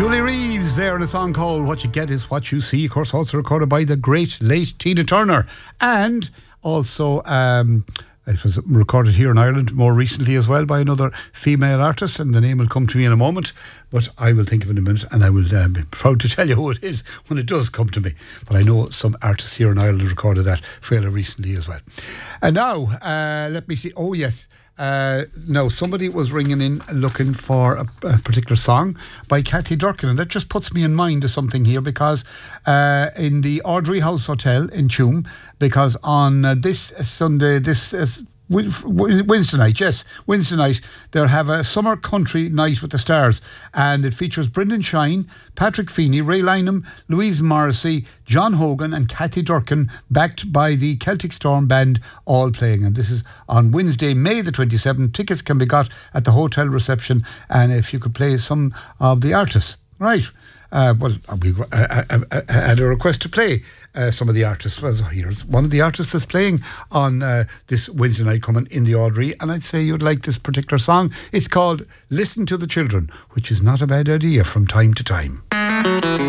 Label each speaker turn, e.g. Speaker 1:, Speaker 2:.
Speaker 1: Julie Reeves there in a song called What You Get Is What You See, of course also recorded by the great late Tina Turner, and also it was recorded here in Ireland more recently as well by another female artist, and the name will come to me in a moment, but I will think of it in a minute, and I will be proud to tell you who it is when it does come to me. But I know some artists here in Ireland recorded that fairly recently as well. And now let me see. Oh yes, now somebody was ringing in looking for a particular song by Kathy Durkin, and that just puts me in mind of something here, because in the Audrey House Hotel in Tuam, because on this Sunday, Wednesday night, they'll have a summer country night with the stars, and it features Brendan Shine, Patrick Feeney, Ray Lynham, Louise Morrissey, John Hogan and Kathy Durkin, backed by the Celtic Storm Band, all playing. And this is on Wednesday, May the 27th. Tickets can be got at the hotel reception, and if you could play some of the artists. Right. We had a request to play some of the artists. Well, here's one of the artists that's playing on this Wednesday night coming in the Audrey, and I'd say you'd like this particular song. It's called Listen to the Children, which is not a bad idea from time to time.